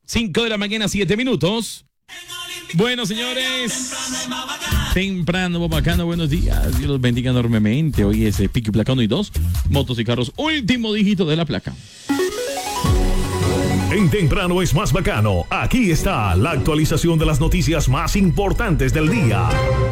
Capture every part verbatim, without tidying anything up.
cinco de la mañana, siete minutos. Bueno, señores, temprano, bacano, buenos días. Dios los bendiga enormemente. Hoy es eh, Pico y Placa uno y dos, motos y carros, último dígito de la placa. En Temprano es más bacano. Aquí está la actualización de las noticias más importantes del día.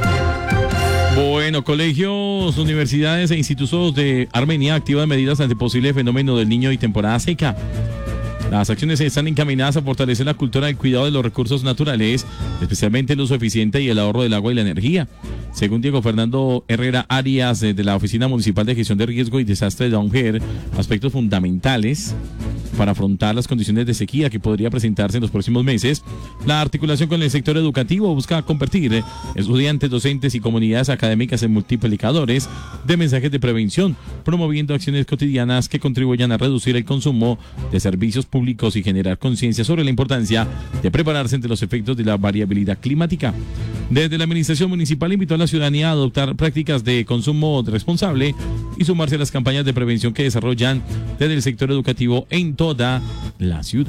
Bueno, colegios, universidades e institutos de Armenia activan medidas ante posible fenómeno del Niño y temporada seca. Las acciones están encaminadas a fortalecer la cultura del cuidado de los recursos naturales, especialmente el uso eficiente y el ahorro del agua y la energía. Según Diego Fernando Herrera Arias, de la Oficina Municipal de Gestión de Riesgo y Desastre de UNGER, aspectos fundamentales para afrontar las condiciones de sequía que podría presentarse en los próximos meses. La articulación con el sector educativo busca convertir estudiantes, docentes y comunidades académicas en multiplicadores de mensajes de prevención, promoviendo acciones cotidianas que contribuyan a reducir el consumo de servicios públicos y generar conciencia sobre la importancia de prepararse ante los efectos de la variabilidad climática. Desde la administración municipal invitó a la ciudadanía a adoptar prácticas de consumo responsable y sumarse a las campañas de prevención que desarrollan desde el sector educativo en toda la ciudad.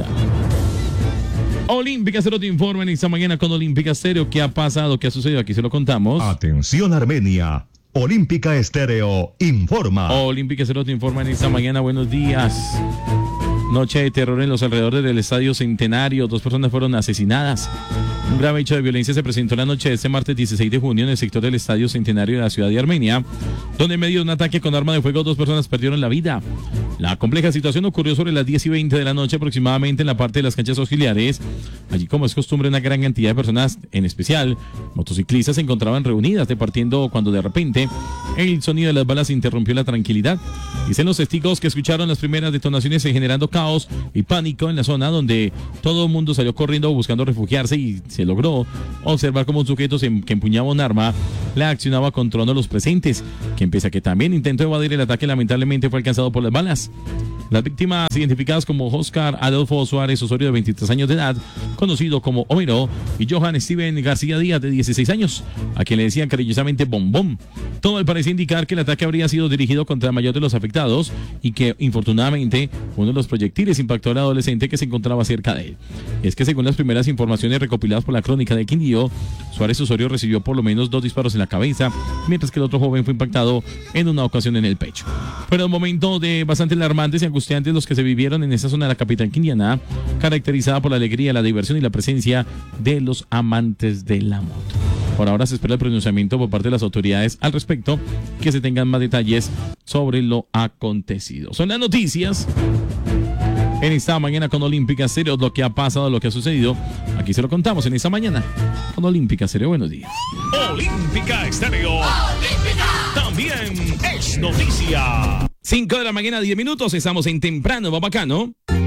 Olímpica Estéreo te informa en esta mañana con Olímpica Estéreo. ¿Qué ha pasado? ¿Qué ha sucedido? Aquí se lo contamos. Atención, Armenia. Olímpica Estéreo informa. Olímpica Estéreo te informa en esta mañana. Buenos días. Noche de terror en los alrededores del Estadio Centenario. Dos personas fueron asesinadas. Un grave hecho de violencia se presentó la noche de este martes dieciséis de junio en el sector del Estadio Centenario de la ciudad de Armenia, donde en medio de un ataque con arma de fuego dos personas perdieron la vida. La compleja situación ocurrió sobre las diez y veinte de la noche aproximadamente en la parte de las canchas auxiliares. Allí, como es costumbre, una gran cantidad de personas, en especial motociclistas, se encontraban reunidas departiendo cuando de repente el sonido de las balas interrumpió la tranquilidad. Dicen los testigos que escucharon las primeras detonaciones generando caos y pánico en la zona, donde todo el mundo salió corriendo buscando refugiarse y se logró observar como un sujeto que empuñaba un arma la accionaba contra uno de los presentes, quien pese a que también intentó evadir el ataque, lamentablemente fue alcanzado por las balas. Las víctimas, identificadas como Oscar Adolfo Suárez Osorio, de veintitrés años de edad, conocido como Homero, y Johan Steven García Díaz, de dieciséis años, a quien le decían cariñosamente Bombón. Todo parecía indicar que el ataque habría sido dirigido contra el mayor de los afectados y que, infortunadamente, uno de los proyectiles impactó al adolescente que se encontraba cerca de él. Y es que, según las primeras informaciones recopiladas por la Crónica del Quindío, Suárez Osorio recibió por lo menos dos disparos en la cabeza, mientras que el otro joven fue impactado en una ocasión en el pecho. Fueron momentos de bastante alarmantes y angustiantes los que se vivieron en esa zona de la capital quindiana, caracterizada por la alegría, la diversión y la presencia de los amantes de la moto. Por ahora se espera el pronunciamiento por parte de las autoridades al respecto, que se tengan más detalles sobre lo acontecido. Son las noticias en esta mañana con Olímpica Estéreo, lo que ha pasado, lo que ha sucedido. Aquí se lo contamos en esta mañana con Olímpica Estéreo. Buenos días. Olímpica Estéreo. Olímpica también es noticia. cinco de la mañana, diez minutos. Estamos en Temprano, va bacano.